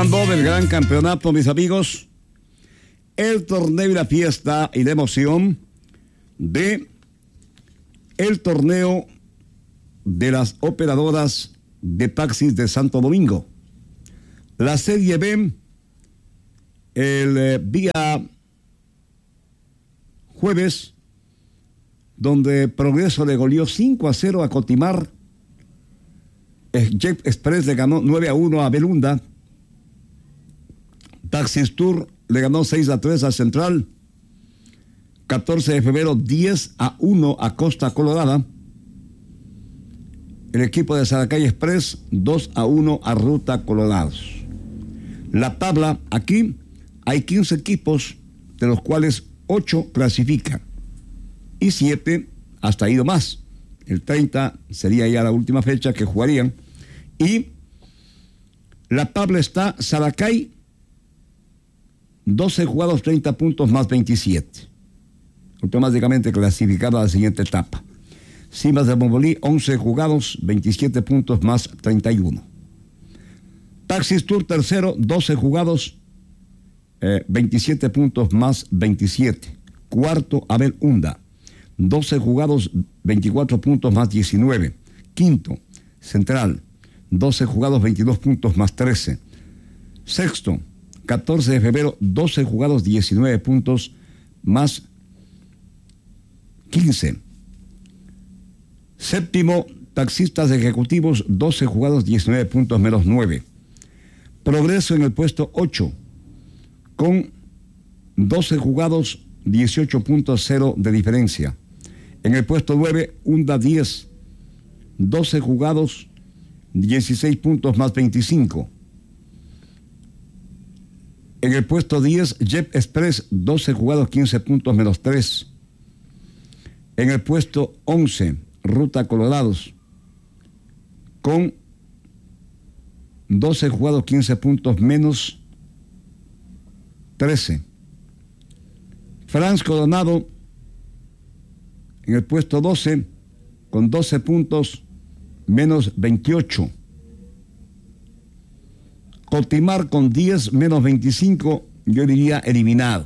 Disfrutando del gran campeonato, mis amigos. El torneo y la fiesta y la emoción de el torneo de las operadoras de taxis de Santo Domingo. La Serie B, el día jueves, donde Progreso le goleó 5-0 a Cotimar. Jet Express le ganó 9-1 a Belunda. Taxis Tour le ganó 6-3 a Central. 14 de febrero, 10-1 a Costa Colorada. El equipo de Saracay Express, 2-1 a Ruta Colorados. La tabla, aquí hay 15 equipos, de los cuales 8 clasifican. Y 7 hasta ido más. El 30 sería ya la última fecha que jugarían. Y la tabla está Saracay, 12 jugados, 30 puntos más 27. Automáticamente clasificado a la siguiente etapa. Cimas de Bombolí, 11 jugados, 27 puntos más 31. Taxis Tour tercero, 12 jugados, 27 puntos más 27. Cuarto, Abel Hunda, 12 jugados, 24 puntos más 19. Quinto, Central, 12 jugados, 22 puntos más 13. Sexto, 14 de febrero, 12 jugados, 19 puntos más 15. Séptimo, Taxistas Ejecutivos, 12 jugados, 19 puntos menos 9. Progreso en el puesto 8, con 12 jugados, 18.0 de diferencia. En el puesto 9, Hunda 10, 12 jugados, 16 puntos más 25. En el puesto 10, Jet Express, 12 jugados, 15 puntos menos 3. En el puesto 11, Ruta Colorados, con 12 jugados, 15 puntos menos 13. Franz Coronado, en el puesto 12, con 12 puntos menos 28. Cotimar con 10 menos 25, yo diría eliminado.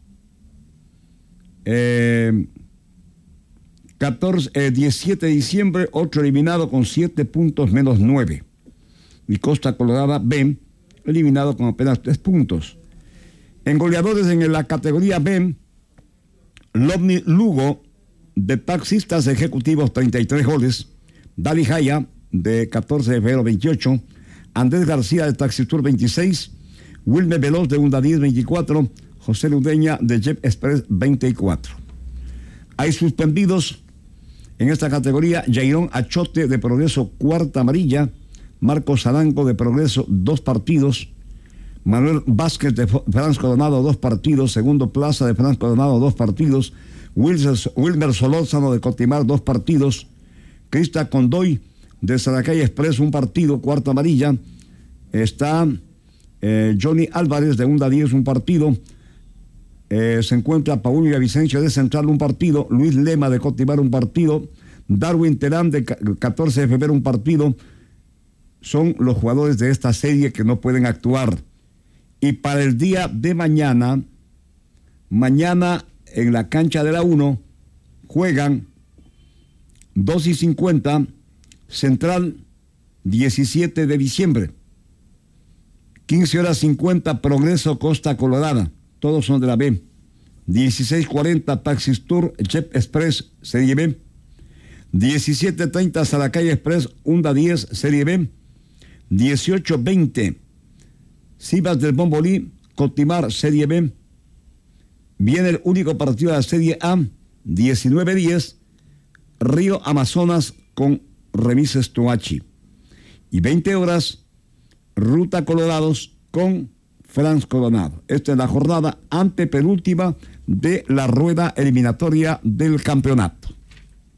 17 de diciembre, otro eliminado con 7 puntos menos 9. Y Costa Colorada B, eliminado con apenas 3 puntos. En goleadores en la categoría B, Lovni Lugo, de Taxistas Ejecutivos, 33 goles. Dali Jaya, de 14 de febrero, 28. Andrés García, de Taxistur, 26. Wilmer Veloz, de Hunda 10, 24. José Ludeña, de Jet Express, 24. Hay suspendidos en esta categoría: Jairón Achote, de Progreso, cuarta amarilla. Marcos Arango, de Progreso, 2 partidos. Manuel Vázquez, de Franz Coronado, 2 partidos. Segundo Plaza, de Franz Coronado, 2 partidos. Wilmer Solórzano, de Cotimar, 2 partidos. Crista Condoy, de Saracay Express, 1 partido, cuarta amarilla. Está Johnny Álvarez, de Hunda 10, 1 partido. Se encuentra Paulo Villavicencio, de Central, 1 partido. Luis Lema, de Cotimar, 1 partido. Darwin Terán, de 14 de febrero, 1 partido. Son los jugadores de esta serie que no pueden actuar. Y para el día de mañana en la cancha de la 1, juegan 2:50, Central, 17 de diciembre. 15:50, Progreso, Costa Colorada. Todos son de la B. 16:40, Taxis Tour, Jet Express, Serie B. 17:30, Saracay Express, Hunda 10, Serie B. 18:20, Cimas del Bombolí, Cotimar, Serie B. Viene el único partido de la Serie A, 19:10, Río Amazonas con Remises Toachi. Y 20 horas, Ruta Colorados con Franz Coronado. Esta es la jornada antepenúltima de la rueda eliminatoria del campeonato.